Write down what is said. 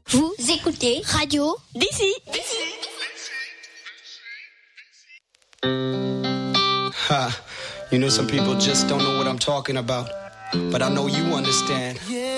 Vous écoutez Radio d'ici. Ha, you know some people just don't know what I'm talking about, but I know you understand.